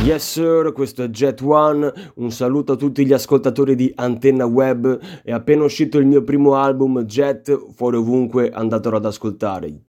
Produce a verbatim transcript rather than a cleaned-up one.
Yes sir, questo è Jet One, un saluto a tutti gli ascoltatori di Antenna Web, è appena uscito il mio primo album Jet, fuori ovunque, andatelo ad ascoltare.